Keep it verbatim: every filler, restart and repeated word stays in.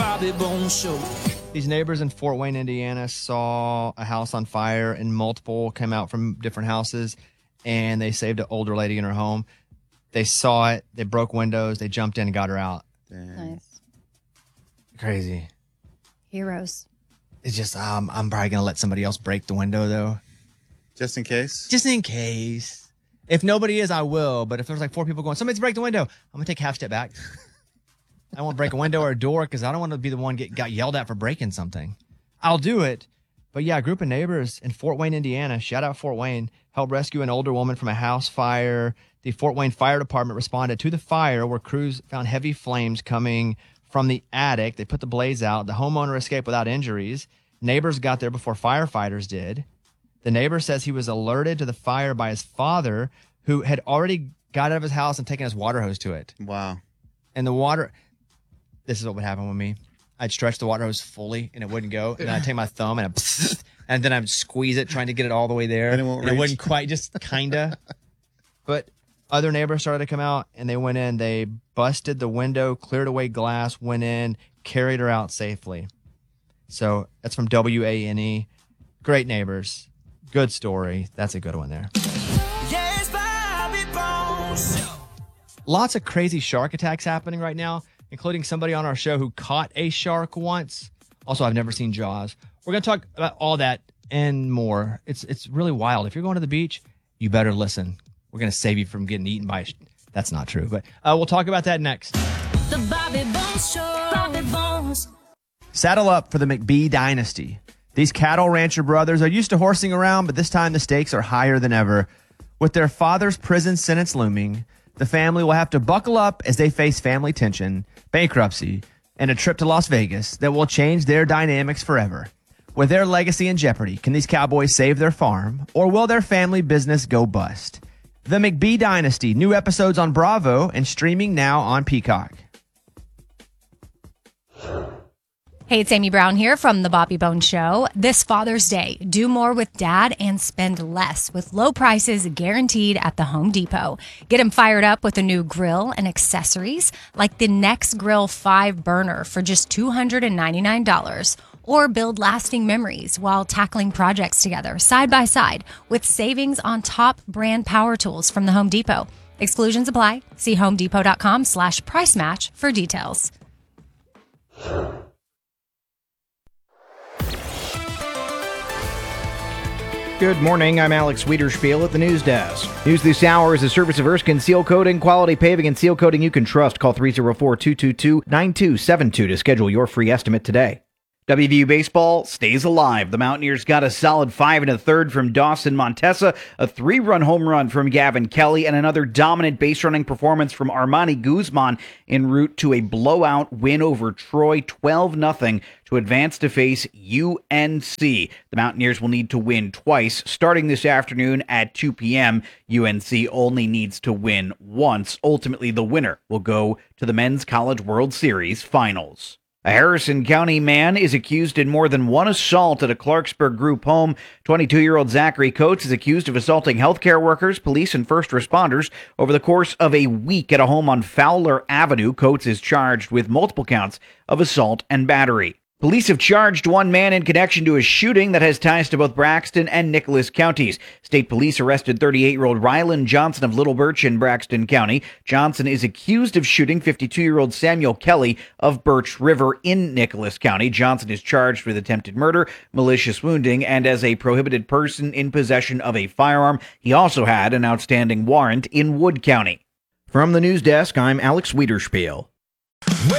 Bobby Bones Show. These neighbors in Fort Wayne, Indiana saw a house on fire and multiple came out from different houses and they saved an older lady in her home. They saw it. They broke windows. They jumped in and got her out. Dang. Nice. Crazy. Heroes. It's just, um, I'm probably going to let somebody else break the window, though. Just in case? Just in case. If nobody is, I will. But if there's like four people going, somebody's break the window, I'm going to take a half step back. I won't break a window or a door because I don't want to be the one get got yelled at for breaking something. I'll do it. But yeah, a group of neighbors in Fort Wayne, Indiana, shout out Fort Wayne, helped rescue an older woman from a house fire. The Fort Wayne Fire Department responded to the fire where crews found heavy flames coming from the attic. They put the blaze out. The homeowner escaped without injuries. Neighbors got there before firefighters did. The neighbor says he was alerted to the fire by his father, who had already got out of his house and taken his water hose to it. Wow. And the water, this is what would happen with me. I'd stretch the water hose fully and it wouldn't go. And then I'd take my thumb and I'd, and then I'd squeeze it, trying to get it all the way there. And it won't and it reach. wouldn't quite, just kind of. But other neighbors started to come out and they went in. They busted the window, cleared away glass, went in, carried her out safely. So that's from W A N E. Great neighbors. Good story. That's a good one there. Yes, Bobby Bones. Lots of crazy shark attacks happening right now, including somebody on our show who caught a shark once. Also, I've never seen Jaws. We're going to talk about all that and more. It's it's really wild. If you're going to the beach, you better listen. We're going to save you from getting eaten by a sh- That's not true, but uh, we'll talk about that next. The Bobby Bones Show. Bobby Bones. Saddle up for the McBee dynasty. These cattle rancher brothers are used to horsing around, but this time the stakes are higher than ever. With their father's prison sentence looming, the family will have to buckle up as they face family tension, bankruptcy, and a trip to Las Vegas that will change their dynamics forever. With their legacy in jeopardy, can these cowboys save their farm, or will their family business go bust? The McBee Dynasty, new episodes on Bravo and streaming now on Peacock. Hey, it's Amy Brown here from the Bobby Bones Show. This Father's Day, do more with Dad and spend less with low prices guaranteed at the Home Depot. Get him fired up with a new grill and accessories like the Next Grill five burner for just two hundred ninety-nine dollars. Or build lasting memories while tackling projects together side by side with savings on top brand power tools from the Home Depot. Exclusions apply. See homedepot.com slash price match for details. Good morning. I'm Alex Wiederspiel at the News Desk. News this hour is a service of Erskine Seal Coating, quality paving and seal coating you can trust. Call three oh four, two two two, nine two seven two to schedule your free estimate today. W V U baseball stays alive. The Mountaineers got a solid five and a third from Dawson Montesa, a three-run home run from Gavin Kelly, and another dominant base-running performance from Armani Guzman en route to a blowout win over Troy, twelve nothing, to advance to face U N C. The Mountaineers will need to win twice, starting this afternoon at two p.m. U N C only needs to win once. Ultimately, the winner will go to the Men's College World Series Finals. A Harrison County man is accused in more than one assault at a Clarksburg group home. twenty-two-year-old Zachary Coates is accused of assaulting healthcare workers, police, and first responders over the course of a week at a home on Fowler Avenue. Coates is charged with multiple counts of assault and battery. Police have charged one man in connection to a shooting that has ties to both Braxton and Nicholas counties. State police arrested thirty-eight-year-old Rylan Johnson of Little Birch in Braxton County. Johnson is accused of shooting fifty-two-year-old Samuel Kelly of Birch River in Nicholas County. Johnson is charged with attempted murder, malicious wounding, and as a prohibited person in possession of a firearm. He also had an outstanding warrant in Wood County. From the News Desk, I'm Alex Wiederspiel.